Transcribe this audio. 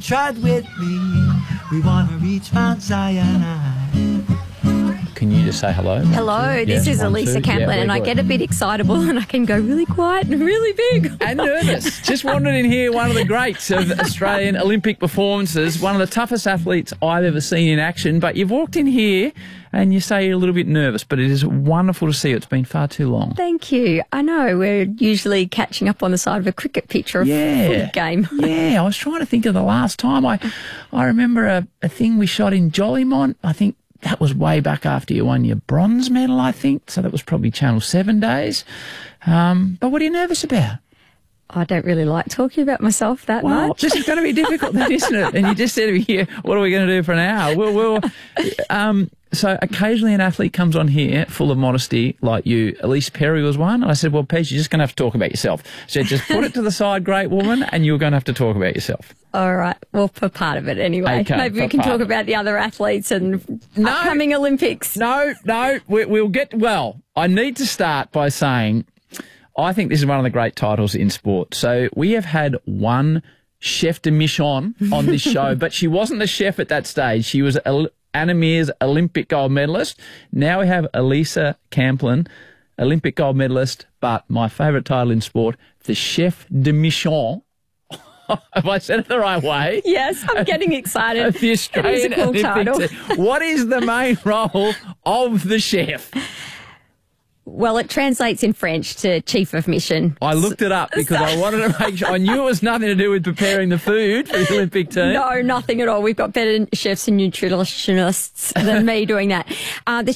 tried with me. We want to reach Mount Sinai. Can you just say hello? Hello, this is Elisa Camplin, and I get a bit excitable and I can go really quiet and really big. And nervous. Just wandered in here, one of the greats of Australian Olympic performances, one of the toughest athletes I've ever seen in action. But you've walked in here and you say you're a little bit nervous, but it is wonderful to see you. It's been far too long. Thank you. I know, we're usually catching up on the side of a cricket pitch or a footy game. Yeah, I was trying to think of the last time. I remember a thing we shot in Jollymont. I think that was way back after you won your bronze medal, I think. So that was probably Channel 7 days. But what are you nervous about? I don't really like talking about myself that much. This is going to be difficult then, isn't it? And you just said to me here, what are we going to do for an hour? So occasionally an athlete comes on here full of modesty like you. Elise Perry was one. And I said, well, Pete, you're just going to have to talk about yourself. So just put it to the side, great woman, and you're going to have to talk about yourself. All right. Well, for part of it anyway. Okay, maybe we can talk about the other athletes and upcoming Olympics. No, we'll get... Well, I need to start by saying I think this is one of the great titles in sport. So we have had one chef de mission on this show, but she wasn't the chef at that stage. She was Anna Meares Olympic gold medalist. Now we have Elisa Camplin, Olympic gold medalist, but my favourite title in sport, the chef de mission. Have I said it the right way? Yes, I'm getting excited. The Australian Olympic title. What is the main role of the chef? Well, it translates in French to chief of mission. I looked it up because I wanted to make sure. I knew it was nothing to do with preparing the food for the Olympic team. No, nothing at all. We've got better chefs and nutritionists than me doing that.